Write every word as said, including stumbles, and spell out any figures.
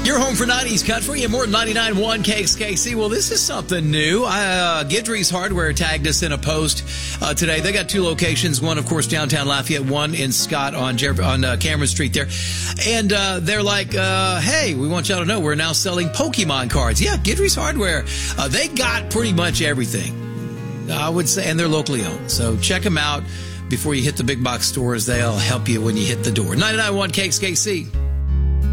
Your home for nineties country and more than ninety-nine point one K X K C. Well, this is something new. Uh, Guidry's Hardware tagged us in a post uh, today. They got two locations. One, of course, downtown Lafayette. One in Scott on Jer- on uh, Cameron Street there. And uh, they're like, uh, hey, we want y'all to know we're now selling Pokemon cards. Yeah, Guidry's Hardware. Uh, they got pretty much everything, I would say, and they're locally owned. So check them out before you hit the big box stores. They'll help you when you hit the door. ninety-nine point one K X K C.